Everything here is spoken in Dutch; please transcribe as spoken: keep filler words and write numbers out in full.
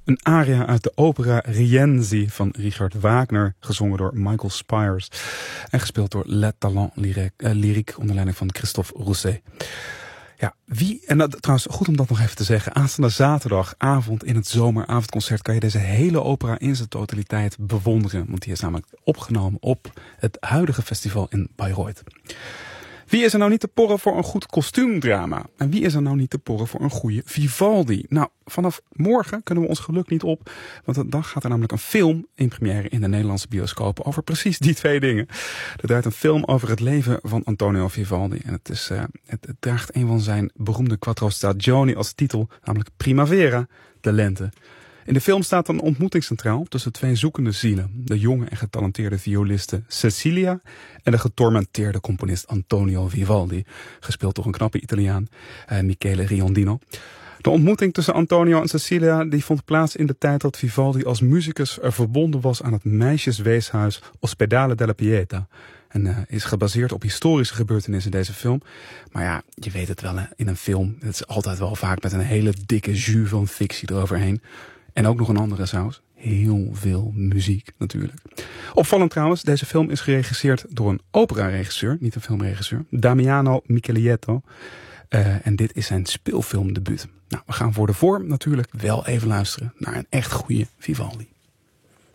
Een aria uit de opera Rienzi van Richard Wagner, gezongen door Michael Spires en gespeeld door Les Talents Lyriques onder leiding van Christophe Rousset. Ja, wie, en dat, trouwens goed om dat nog even te zeggen, aanstaande zaterdagavond in het zomeravondconcert kan je deze hele opera in zijn totaliteit bewonderen, want die is namelijk opgenomen op het huidige festival in Bayreuth. Wie is er nou niet te porren voor een goed kostuumdrama? En wie is er nou niet te porren voor een goede Vivaldi? Nou, vanaf morgen kunnen we ons geluk niet op. Want dan gaat er namelijk een film in première in de Nederlandse bioscopen over precies die twee dingen. Er draait een film over het leven van Antonio Vivaldi. En het, is, uh, het, het draagt een van zijn beroemde quattro stagioni als titel, namelijk Primavera, de lente. In de film staat een ontmoeting centraal tussen twee zoekende zielen. De jonge en getalenteerde violiste Cecilia en de getormenteerde componist Antonio Vivaldi. Gespeeld door een knappe Italiaan, eh, Michele Riondino. De ontmoeting tussen Antonio en Cecilia die vond plaats in de tijd dat Vivaldi als muzikus er verbonden was aan het meisjesweeshuis Ospedale della Pieta. En uh, is gebaseerd op historische gebeurtenissen in deze film. Maar ja, je weet het wel, hè, in een film. Het is altijd wel vaak met een hele dikke jus van fictie eroverheen. En ook nog een andere saus. Heel veel muziek natuurlijk. Opvallend trouwens, deze film is geregisseerd door een opera-regisseur, niet een filmregisseur. Damiano Michelietto. Uh, en dit is zijn speelfilmdebuut. Nou, we gaan voor de vorm natuurlijk wel even luisteren naar een echt goede Vivaldi.